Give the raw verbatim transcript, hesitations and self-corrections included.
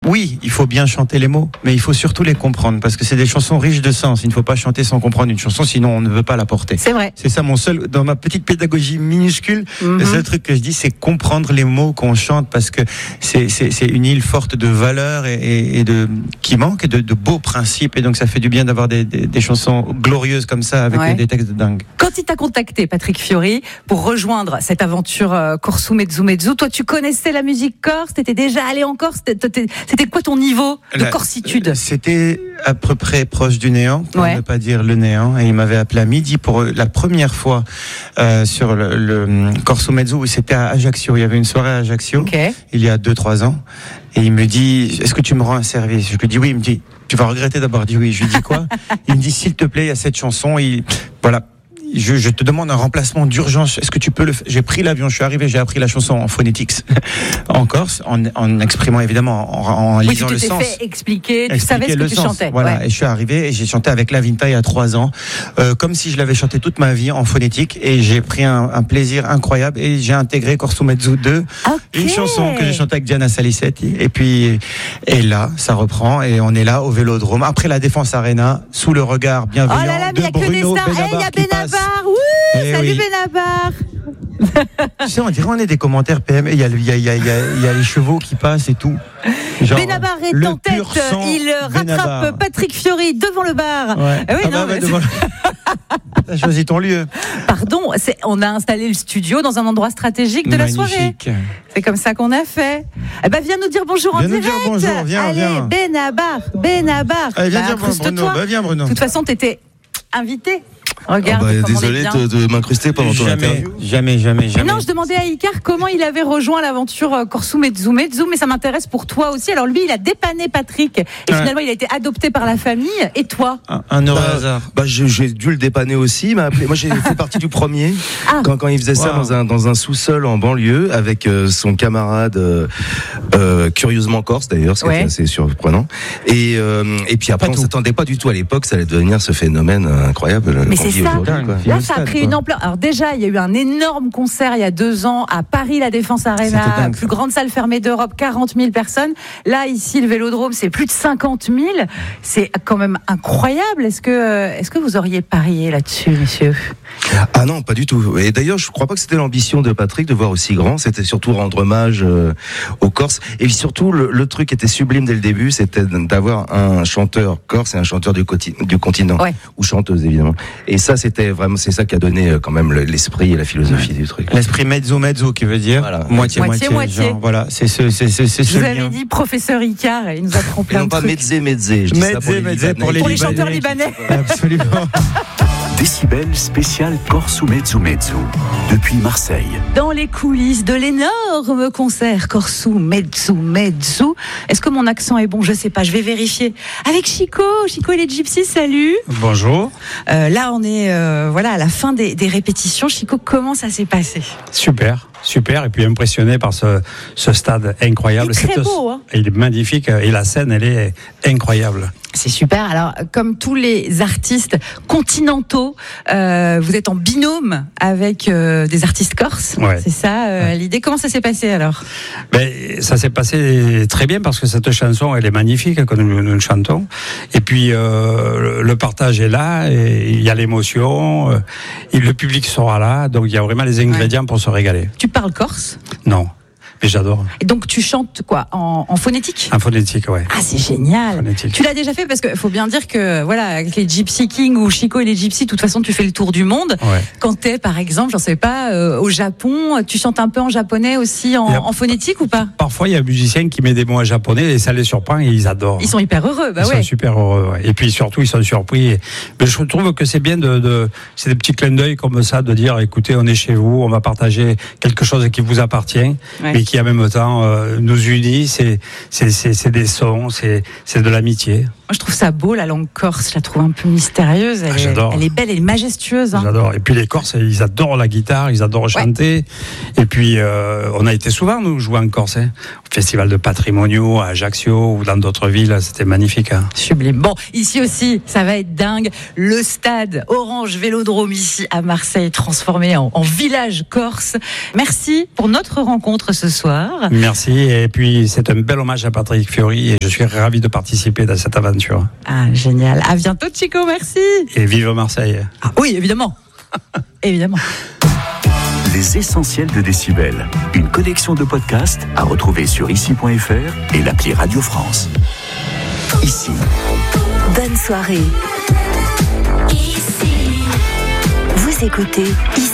Oui, il faut bien chanter les mots, mais il faut surtout les comprendre, parce que c'est des chansons riches de sens. Il ne faut pas chanter sans comprendre une chanson, sinon on ne veut pas la porter. C'est vrai. C'est ça mon seul, dans ma petite pédagogie minuscule, mm-hmm. le seul truc que je dis, c'est comprendre les mots qu'on chante, parce que c'est, c'est, c'est une île forte de valeurs et, et, et de, qui manque, et de, de beaux principes, et donc ça fait du bien d'avoir des, des, des chansons glorieuses comme ça, avec ouais. des textes de dingue. Quand il t'a contacté, Patrick Fiori, pour rejoindre cette aventure euh, Corso Mezzo Mezzo, toi tu connaissais la musique corse, t'étais déjà allé en Corse, c'était, c'était quoi ton niveau de la, corsitude? C'était à peu près proche du néant, pour ouais. ne pas dire le néant, et il m'avait appelé à midi pour la première fois euh, sur le, le Corso Mezzo, c'était à Ajaccio, il y avait une soirée à Ajaccio, okay. il y a deux trois ans, et il me dit, est-ce que tu me rends un service? Je lui dis oui, il me dit, tu vas regretter d'avoir dit oui. Je lui dis quoi? Il me dit, s'il te plaît, il y a cette chanson, il, voilà. Je, je te demande un remplacement d'urgence. Est-ce que tu peux le faire? J'ai pris l'avion, je suis arrivé, j'ai appris la chanson en phonétique en Corse, en, en exprimant évidemment, en, en oui, lisant tu le t'es sens. fait expliquer, tu savais ce que tu sens. chantais. Voilà, ouais. et je suis arrivé et j'ai chanté avec La Vinta il y a trois ans, euh, comme si je l'avais chanté toute ma vie en phonétique, et j'ai pris un, un plaisir incroyable, et j'ai intégré Corso Mezzo deux, okay. une chanson que j'ai chantée avec Diana Salicetti, et puis et là, ça reprend, et on est là au Vélodrome, après la Défense Arena, sous le regard bienveillant oh là là, de mais Bruno Benabar. Benabar. Il hey, y a Benabar, oui. Eh Salut oui. Benabar. Tu sais, on dirait on est des commentaires P M. Il y a, il y a, il y a, il y a, il y a les chevaux qui passent et tout. Genre, Benabar est en tête. Il rattrape Benabar. Patrick Fiori devant le bar. Ouais. Ah oui, ah non, bah, bah, devant le... T'as choisi ton lieu. Pardon, c'est, on a installé le studio dans un endroit stratégique de Magnifique. La soirée. C'est comme ça qu'on a fait. Eh ben, viens nous dire bonjour viens en direct. Viens nous dire bonjour, viens, Allez, viens. Benabar, Benabar. Allez, viens bah, dire Bruno. Bah, viens, Bruno. De toute façon, t'étais invité. Regarde, oh bah, désolé de, de m'incruster pendant ton interview. Jamais, jamais, jamais. Non, je demandais à Icar comment il avait rejoint l'aventure Corso Mezzo Mezzo, mais ça m'intéresse pour toi aussi. Alors lui, il a dépanné Patrick, et ouais. finalement, il a été adopté par la famille. Et toi? Un, un heureux bah, hasard. Bah, j'ai, j'ai dû le dépanner aussi. Il m'a appelé. Moi, j'ai fait partie du premier ah. quand, quand il faisait wow. ça dans un dans un sous-sol en banlieue avec euh, son camarade, euh, euh, curieusement corse d'ailleurs, ce qui ouais. était assez surprenant. Et euh, et puis après, pas on tout. s'attendait pas du tout à l'époque, ça allait devenir ce phénomène incroyable. Mais c'est ça. Là, ça a pris une ampleur. Alors déjà, il y a eu un énorme concert il y a deux ans à Paris, la Défense Arena, plus grande salle fermée d'Europe, quarante mille personnes. Là, ici, le Vélodrome, c'est plus de cinquante mille. C'est quand même incroyable. Est-ce que, est-ce que vous auriez parié là-dessus, messieurs? Ah non, pas du tout. Et d'ailleurs, je crois pas que c'était l'ambition de Patrick de voir aussi grand. C'était surtout rendre hommage euh, aux Corses. Et surtout, le, le truc était sublime dès le début, c'était d'avoir un chanteur corse et un chanteur du, coti- du continent, ouais. ou chanteuse évidemment. Et ça, c'était vraiment, c'est ça qui a donné quand même l'esprit et la philosophie ouais. du truc. L'esprit mezzo mezzo, qui veut dire voilà. moitié moitié. moitié. Genre, voilà, c'est ce, c'est, c'est, c'est je ce vous lien. avais dit professeur Icard, et il nous apprend plein et non de pas trucs. mezzé mezzé. Je dis mezzé, ça pour les, mezzé, pour les, pour les Libanais. chanteurs libanais. Absolument. Décibel spécial Corso Mezzo Mezzo depuis Marseille. Dans les coulisses de l'énorme concert Corso Mezzo Mezzo. Est-ce que mon accent est bon? Je sais pas, je vais vérifier. Avec Chico, Chico et les Gypsies, salut. Bonjour. Euh, là, on est euh, voilà à la fin des, des répétitions. Chico, comment ça s'est passé? Super. Super, et puis impressionné par ce, ce stade incroyable. Il est très Cette, beau, hein. Il est magnifique, et la scène, elle est incroyable. C'est super. Alors, comme tous les artistes continentaux, euh, vous êtes en binôme avec euh, des artistes corses. Ouais. C'est ça euh, ouais. l'idée. Comment ça s'est passé alors? Ben, ça s'est passé très bien parce que cette chanson, elle est magnifique que nous, nous chantons. Et puis euh, le partage est là, et il y a l'émotion, euh, et le public sera là, donc il y a vraiment les ingrédients ouais. pour se régaler. Tu parles corse? Non. Mais j'adore. Et donc tu chantes quoi, en, en phonétique? En phonétique, ouais. Ah, c'est génial. Phonétique. Tu l'as déjà fait, parce qu'il faut bien dire que voilà, avec les Gypsy Kings ou Chico et les Gypsies, de toute façon tu fais le tour du monde. Ouais. Quand t'es par exemple, j'en sais pas, euh, au Japon, tu chantes un peu en japonais aussi, en, a, en phonétique ou pas? Parfois il y a un musicien qui met des mots en japonais et ça les surprend et ils adorent. Ils sont hyper heureux, bah ils ouais. sont super heureux, ouais. Et puis surtout ils sont surpris. Mais je trouve que c'est bien de, de c'est des petits clins d'œil comme ça, de dire écoutez, on est chez vous, on va partager quelque chose qui vous appartient, ouais. mais qui en même temps euh, nous unit. C'est, c'est, c'est, c'est des sons, c'est, c'est de l'amitié. Moi, je trouve ça beau, la langue corse. Je la trouve un peu mystérieuse. Elle, ah, j'adore. Est, elle est belle, elle est majestueuse. Hein. J'adore. Et puis les Corses, ils adorent la guitare, ils adorent chanter. Ouais. Et puis, euh, on a été souvent, nous, jouer en Corse. Hein. festivals de patrimoniaux à Ajaccio ou dans d'autres villes, c'était magnifique. Hein. Sublime. Bon, ici aussi, ça va être dingue. Le stade Orange Vélodrome ici à Marseille, transformé en, en village corse. Merci pour notre rencontre ce soir. Merci, et puis c'est un bel hommage à Patrick Fiori et je suis ravi de participer dans cette aventure. Ah, génial. À bientôt, Chico, merci. Et vive Marseille. Ah, oui, évidemment. évidemment. Les essentiels de Décibel. Une collection de podcasts à retrouver sur ici point f r et l'appli Radio France. Ici. Bonne soirée. Ici. Vous écoutez Ici.